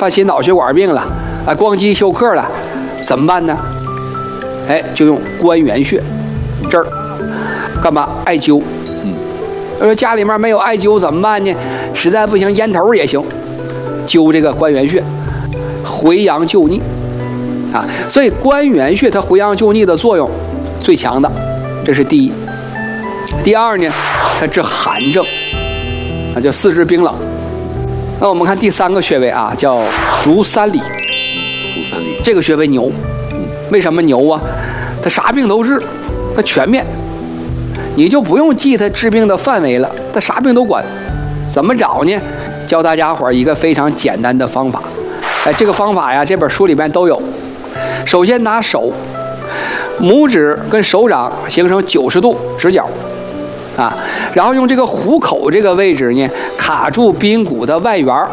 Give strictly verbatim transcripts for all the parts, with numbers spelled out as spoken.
犯心脑血管病了，啊，光肌休克了，怎么办呢？哎，就用关元穴这儿干嘛？艾灸。嗯，说家里面没有艾灸怎么办呢？实在不行，烟头也行，灸这个关元穴，回阳救逆啊。所以关元穴它回阳救逆的作用最强的，这是第一。第二呢，它治寒症，啊，叫四肢冰冷。那我们看第三个穴位啊，叫足三里。 足三里这个穴位牛，为什么牛啊？它啥病都治，它全面，你就不用记它治病的范围了，它啥病都管。怎么找呢？教大家伙一个非常简单的方法。哎，这个方法呀，这本书里面都有。首先拿手，拇指跟手掌形成九十度直角。啊，然后用这个虎口这个位置呢，卡住髌骨的外缘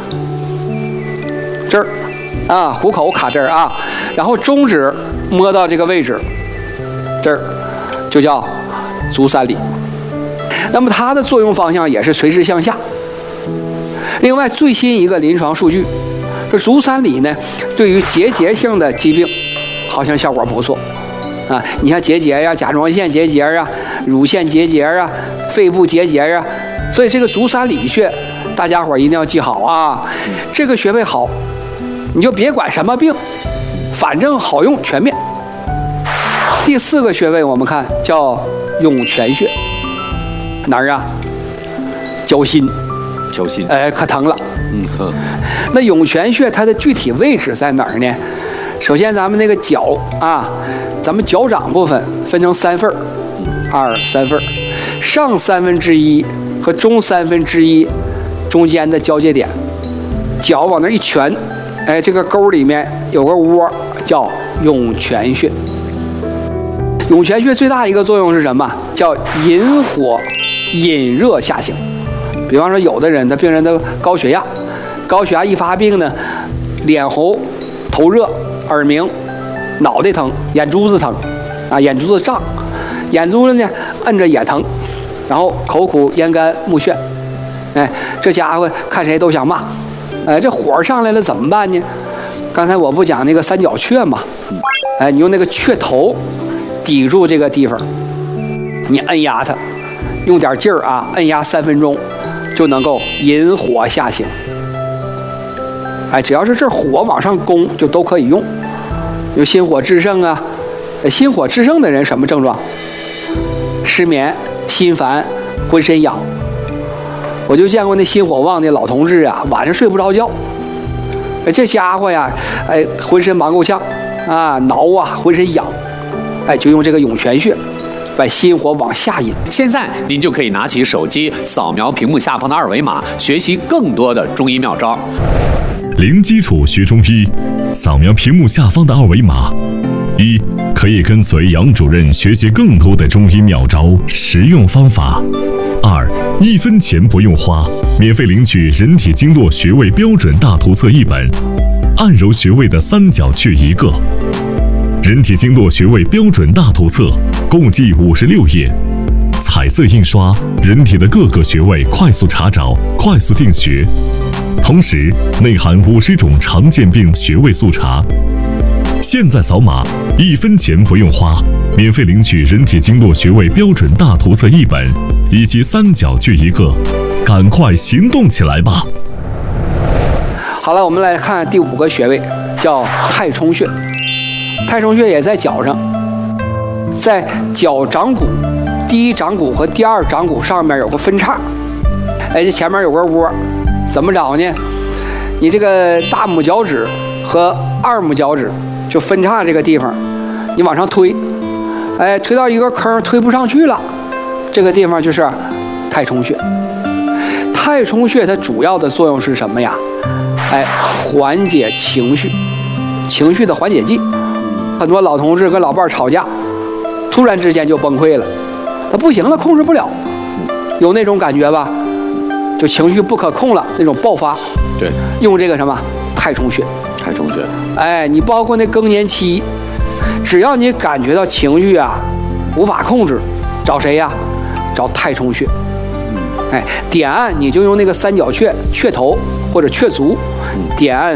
这儿，啊，虎口卡这儿啊，然后中指摸到这个位置，这儿就叫足三里。那么它的作用方向也是垂直向下。另外，最新一个临床数据，这足三里呢，对于结节性的疾病，好像效果不错。啊，你像结节呀、甲状腺结节啊、乳腺结节啊、肺部结节啊，所以这个足三里穴，大家伙一定要记好啊。这个穴位好，你就别管什么病，反正好用全面。第四个穴位我们看叫涌泉穴，哪儿啊？脚心， 脚心， 哎，可疼了。 嗯呵。 那涌泉穴它的具体位置在哪儿呢？首先咱们那个脚啊，咱们脚掌部分分成三份儿，二三份儿，上三分之一和中三分之一中间的交界点，脚往那一拳，哎，这个沟里面有个窝叫涌泉穴。涌泉穴最大一个作用是什么？叫引火引热下行。比方说有的人的病人的高血压，高血压一发病呢，脸红、头热、耳鸣、脑袋疼、眼珠子疼，啊，眼珠子胀，眼珠子呢摁着也疼，然后口苦咽干目眩，哎，这家伙看谁都想骂，哎，这火上来了怎么办呢？刚才我不讲那个三角雀吗？哎，你用那个雀头抵住这个地方，你摁压它，用点劲儿啊，摁压三分钟，就能够引火下行。哎，只要是这火往上攻，就都可以用。有心火炽盛啊，心火炽盛的人什么症状？失眠、心烦、浑身痒。我就见过那心火旺的老同志啊，晚上睡不着觉。哎，这家伙呀，哎，浑身忙够呛啊，挠啊，浑身痒。哎，就用这个涌泉穴，把心火往下引。 现在您就可以拿起手机，扫描屏幕下方的二维码，学习更多的中医妙招。 零基础学中医，扫描屏幕下方的二维码。一，可以跟随杨主任学习更多的中医妙招、实用方法。二，一分钱不用花，免费领取人体经络穴位标准大图册一本，按揉穴位的三角穴一个。人体经络穴位标准大图册共计五十六页，彩色印刷，人体的各个穴位快速查找、快速定穴。同时内含五十种常见病穴位速查。现在扫码，一分钱不用花，免费领取人体经络穴位标准大图册一本以及三角穴一个，赶快行动起来吧！ 好了，我们来看第五个穴位，叫太冲穴。太冲穴也在脚上，在脚掌骨第一掌骨和第二掌骨上面有个分叉，哎，这前面有个窝，怎么找呢？你这个大拇脚趾和二拇脚趾就分叉这个地方，你往上推，哎，推到一个坑，推不上去了，这个地方就是太冲穴。太冲穴它主要的作用是什么呀？哎，缓解情绪，情绪的缓解剂。很多老同志跟老伴儿吵架，突然之间就崩溃了，他不行了，控制不了，有那种感觉吧？就情绪不可控了，那种爆发。 对， 用这个什么太冲穴。 太冲穴。 哎，你包括那更年期，只要你感觉到情绪啊无法控制，找谁呀？找太冲穴。哎，点按你就用那个三角穴、穴头或者穴足，点按